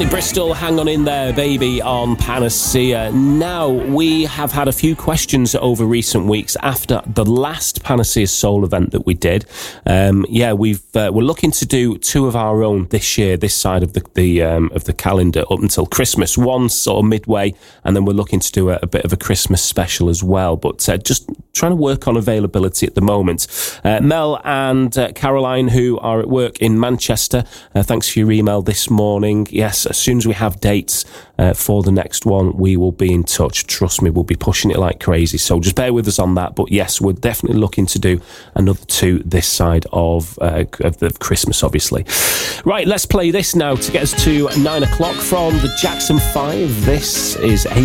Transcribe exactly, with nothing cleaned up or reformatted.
Johnny Bristol, hang on in there, baby, on Panacea. Now, we have had a few questions over recent weeks after the last Panacea Soul event that we did. Um, yeah, we've uh, we're looking to do two of our own this year, this side of the, the um, of the calendar up until Christmas. One sort of midway, and then we're looking to do a, a bit of a Christmas special as well. But uh, just trying to work on availability at the moment. Uh, Mel and uh, Caroline, who are at work in Manchester, uh, thanks for your email this morning. Yes, as soon as we have dates uh, for the next one, we will be in touch. Trust me, we'll be pushing it like crazy. So just bear with us on that. But yes, we're definitely looking to do another two this side of, uh, of, of Christmas, obviously. Right, let's play this now to get us to nine o'clock from the Jackson five. This is